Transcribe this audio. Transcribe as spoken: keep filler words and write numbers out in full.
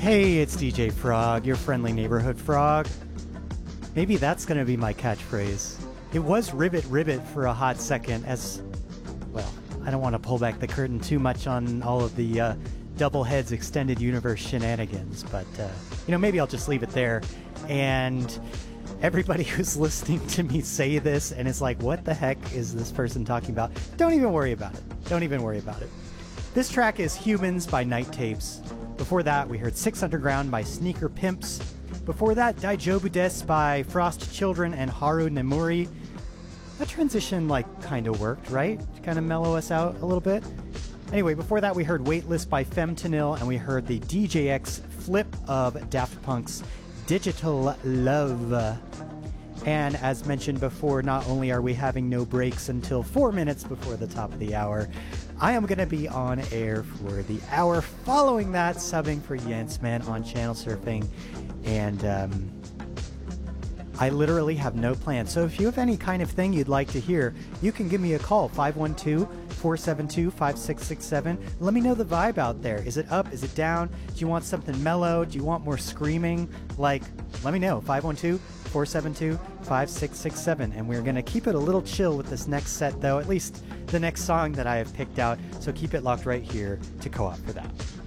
Hey, it's D J Frog, your friendly neighborhood frog. Maybe that's going to be my catchphrase. It was Ribbit Ribbit for a hot second as, well, I don't want to pull back the curtain too much on all of the uh, Double Heads Extended Universe shenanigans, but, uh, you know, maybe I'll just leave it there. And everybody who's listening to me say this and is like, what the heck is this person talking about? Don't even worry about it. Don't even worry about it. This track is Humans by Night Tapes. Before that, we heard Six Underground by Sneaker Pimps. Before that, Daijobu Desu by Frost Children and Haru Nemuri. That transition, like, kind of worked, right? To kind of mellow us out a little bit. Anyway, before that, we heard Weightless by Femtonil, and we heard the D J X flip of Daft Punk's Digital Love. And as mentioned before, not only are we having no breaks until four minutes before the top of the hour, I am going to be on air for the hour following that, subbing for Jens Man on Channel Surfing. And um, I literally have no plan. So if you have any kind of thing you'd like to hear, you can give me a call, five one two, four seven two, five six six seven. Let me know the vibe out there. Is it up? Is it down? Do you want something mellow? Do you want more screaming? Like, let me know, five one two, four seven two, five six six seven. And we're going to keep it a little chill with this next set, though, at least the next song that I have picked out. So keep it locked right here to Co-op for that.